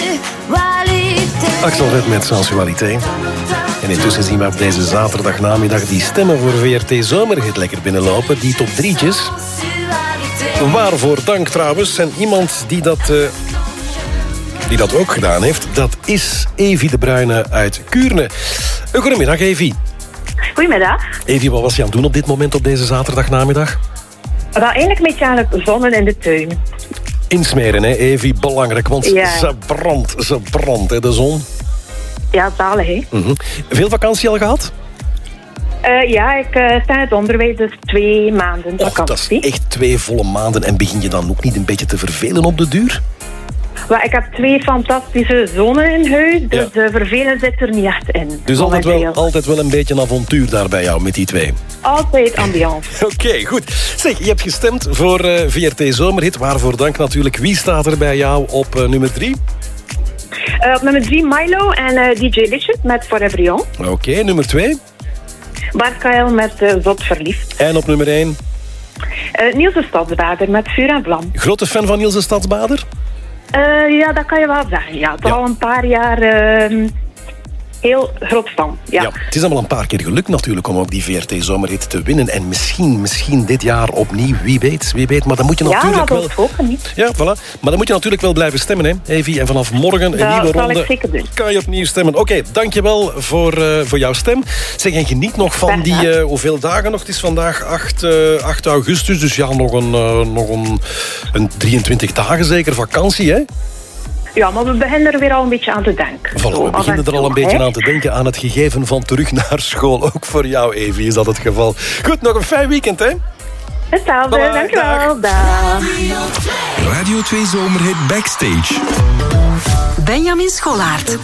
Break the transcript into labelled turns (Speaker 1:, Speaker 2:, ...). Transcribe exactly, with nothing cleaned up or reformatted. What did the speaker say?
Speaker 1: Axel Red met Sensualité. En intussen zien we op deze zaterdagnamiddag die stemmen voor V R T Zomerhit lekker binnenlopen. Die top drietjes. Waarvoor dank trouwens. En iemand die dat, uh, die dat ook gedaan heeft, dat is Evie de Bruyne uit Kuurne. Goedemiddag, Evie.
Speaker 2: Goedemiddag.
Speaker 1: Evie, wat was je aan het doen op dit moment op deze zaterdagnamiddag?
Speaker 2: Wel eigenlijk een beetje aan het zonnen in de tuin.
Speaker 1: Insmeren, hè, Evie, belangrijk, want ja. ze brandt, ze brandt, hè, de zon.
Speaker 2: Ja, zalig, hè.
Speaker 1: Mm-hmm. Veel vakantie al gehad?
Speaker 2: Uh, ja, ik uh, sta in het onderwijs, dus twee maanden
Speaker 1: Och,
Speaker 2: vakantie.
Speaker 1: dat is echt twee volle maanden. En begin je dan ook niet een beetje te vervelen op de duur?
Speaker 2: Well, ik heb twee fantastische zonen in huis, dus ja. uh, vervelen zit er niet echt in.
Speaker 1: Dus altijd wel, altijd wel een beetje een avontuur daar bij jou met die twee?
Speaker 2: Altijd ambiance.
Speaker 1: Oké, okay, goed. Zeg, je hebt gestemd voor uh, V R T Zomerhit. Waarvoor dank natuurlijk. Wie staat er bij jou op uh, nummer drie?
Speaker 2: Uh, op nummer drie Milo en uh, D J Licious met Forever Young.
Speaker 1: Oké, okay, nummer twee?
Speaker 2: Bart Kael met uh, Zot Verliefd.
Speaker 1: En op nummer één?
Speaker 2: Uh, Niels de Stadsbader met Vuur en Vlam.
Speaker 1: Grote fan van Niels de Stadsbader?
Speaker 2: Uh, ja, dat kan je wel zeggen. Ja, toch ja. al een paar jaar uh, heel groot fan. Ja.
Speaker 1: ja, het is allemaal een paar keer gelukt natuurlijk om ook die V R T Zomerhit te winnen. En misschien, misschien dit jaar opnieuw. Wie weet, wie weet. Maar dan moet je natuurlijk
Speaker 2: ja,
Speaker 1: wel...
Speaker 2: dat hopen niet.
Speaker 1: Ja, voilà. Maar dan moet je natuurlijk wel blijven stemmen, hè, Evie. En vanaf morgen een
Speaker 2: dat
Speaker 1: nieuwe
Speaker 2: zal
Speaker 1: ronde
Speaker 2: ik zeker doen.
Speaker 1: Kan je opnieuw stemmen. Oké, okay, dankjewel voor, uh, voor jouw stem. Zeg, en geniet nog van die... Uh, hoeveel dagen nog? Het is vandaag acht, uh, acht augustus. Dus ja, nog een, uh, nog een, een drieëntwintig dagen zeker vakantie, hè?
Speaker 2: Ja, maar we beginnen er weer al een beetje aan te denken.
Speaker 1: Voilà, we beginnen er al een beetje aan te denken aan het gegeven van terug naar school. Ook voor jou, Evie, is dat het geval. Goed, nog een fijn weekend, hè?
Speaker 2: Hetzelfde,
Speaker 1: Bye,
Speaker 2: dankjewel.
Speaker 1: Dag.
Speaker 2: Dag.
Speaker 3: Radio twee Zomerhit Backstage.
Speaker 4: Benjamin Scholaert.